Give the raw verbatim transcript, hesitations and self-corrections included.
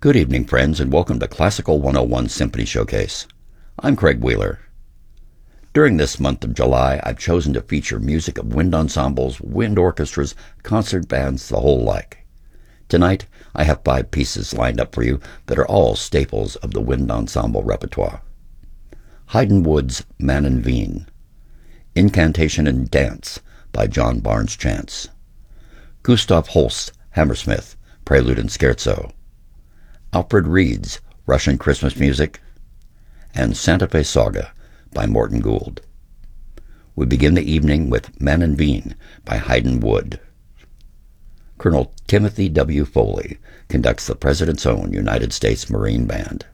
Good evening, friends, and welcome to Classical one oh one Symphony Showcase. I'm Craig Wheeler. During this month of July, I've chosen to feature music of wind ensembles, wind orchestras, concert bands, the whole like. Tonight, I have five pieces lined up for you that are all staples of the wind ensemble repertoire. Haydn Wood's Manon Wien, Incantation and Dance by John Barnes Chance, Gustav Holst's Hammersmith, Prelude and Scherzo, Alfred Reed's Russian Christmas Music, and Santa Fe Saga by Morton Gould. We begin the evening with Manon Wien by Haydn Wood. Colonel Timothy W. Foley conducts the President's Own United States Marine Band.